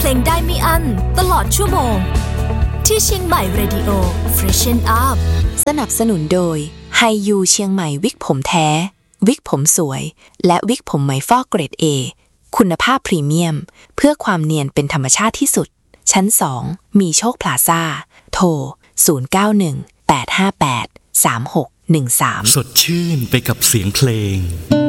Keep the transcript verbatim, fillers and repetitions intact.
งได้ไม่อั้นตลอดชั่วโมงที่เชียงใหม่ Radio Freshen Up สนับสนุนโดยไฮยูเชียงใหม่วิกผมแท้วิกผมสวยและวิกผมไหมฟอกเกรด A คุณภาพพรีเมียมเพื่อความเนียนเป็นธรรมชาติที่สุดชั้นสองมีโชคพลาซ่าโทรศูนย์ เก้า หนึ่ง แปด ห้า แปด สาม หก หนึ่ง สามสดชื่นไปกับเสียงเพลง